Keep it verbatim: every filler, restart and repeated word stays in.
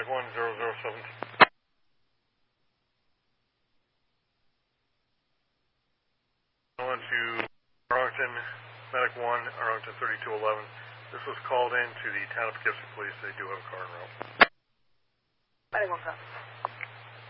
Medic one, zero zero seven. On to Arlington, Medic one, Arlington thirty-two eleven. This was called in to the town of Poughkeepsie Police. They do have a car en route. Medic one, copy.